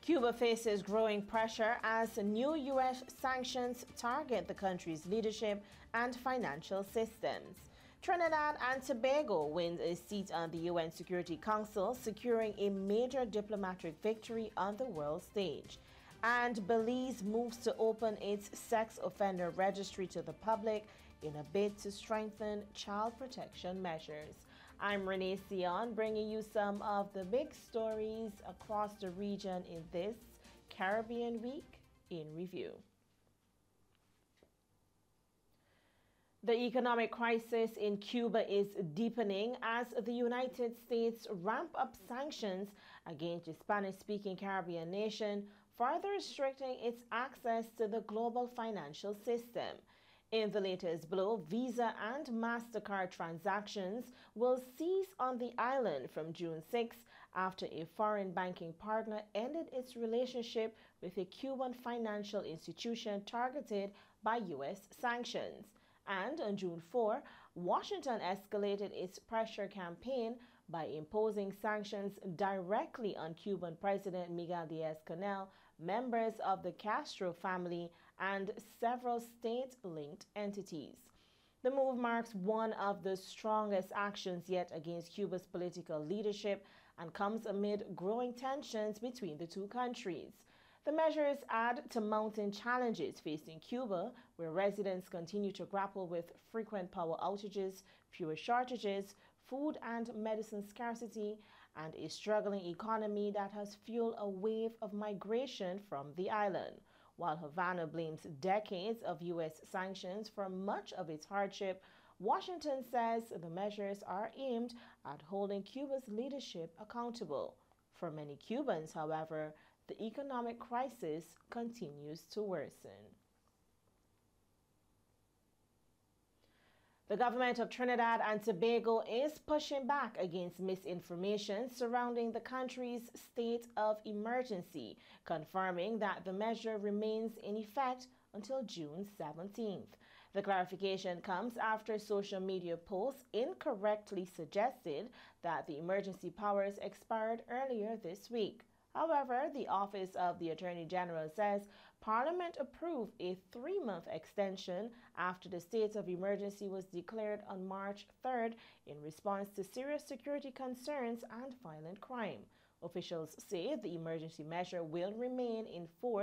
Cuba faces growing pressure as new U.S. sanctions target the country's leadership and financial systems. Trinidad and Tobago wins a seat on the UN Security Council, securing a major diplomatic victory on the world stage. And Belize moves to open its sex offender registry to the public in a bid to strengthen child protection measures. I'm Renee Sion, bringing you some of the big stories across the region in this Caribbean Week in Review. The economic crisis in Cuba is deepening as the United States ramp up sanctions against the Spanish-speaking Caribbean nation, further restricting its access to the global financial system. In the latest blow, Visa and MasterCard transactions will cease on the island from June 6 after a foreign banking partner ended its relationship with a Cuban financial institution targeted by U.S. sanctions. And on June 4, Washington escalated its pressure campaign by imposing sanctions directly on Cuban President Miguel Diaz-Canel, members of the Castro family, and several state-linked entities. The move marks one of the strongest actions yet against Cuba's political leadership and comes amid growing tensions between the two countries. The measures add to mounting challenges facing Cuba, where residents continue to grapple with frequent power outages, fuel shortages, food and medicine scarcity, and a struggling economy that has fueled a wave of migration from the island. While Havana blames decades of U.S. sanctions for much of its hardship, Washington says the measures are aimed at holding Cuba's leadership accountable. For many Cubans, however, the economic crisis continues to worsen. The government of Trinidad and Tobago is pushing back against misinformation surrounding the country's state of emergency, confirming that the measure remains in effect until June 17th. The clarification comes after social media posts incorrectly suggested that the emergency powers expired earlier this week. However, the Office of the Attorney General says Parliament approved a 3-month extension after the state of emergency was declared on March 3rd in response to serious security concerns and violent crime. Officials say the emergency measure will remain in force